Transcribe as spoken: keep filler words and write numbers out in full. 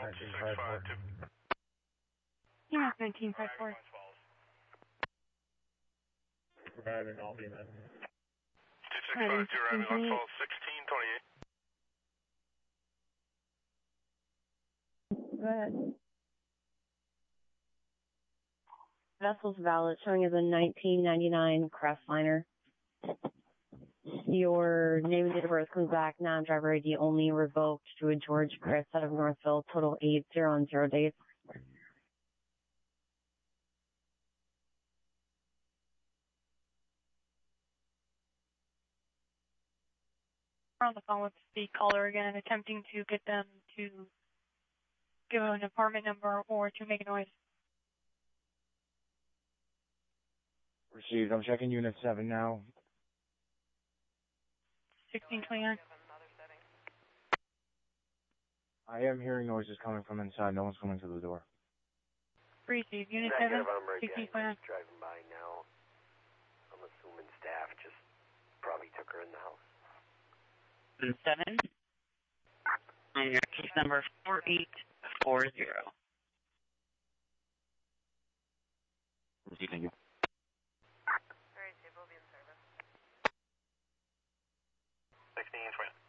six five two. Yeah, nineteen five four. Driving all B M S. two six five two, Riley Glens Falls, sixteen twenty-eight. Go ahead. Vessel's valid, showing as a nineteen ninety-nine Craftliner. Your name and date of birth comes back, non-driver I D only, revoked to a George Chris out of Northville, total eight, zero and zero days. We're on the phone with the caller again, attempting to get them to give an apartment number or to make a noise. Received. I'm checking unit seven now. sixteen twenty-nine. I am hearing noises coming from inside. No one's coming to the door. Received. Unit seven, sixteen twenty-nine. Driving by now. I'm assuming staff just probably took her in the house. Seven. And your case number four eight four zero. Received. Thank you. Alright, Dave, we'll be in service. sixteen twenty.